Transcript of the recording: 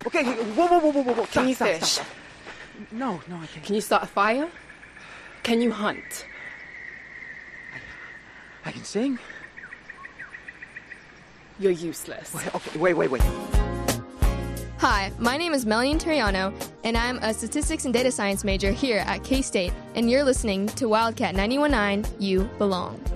Okay, whoa. Can you Stop. fish? No, I can't. Can you start a fire? Can you hunt? I can sing. You're useless. Wait. Hi, my name is Melian Terriano, and I'm a statistics and data science major here at K-State, and you're listening to Wildcat 91.9 You Belong.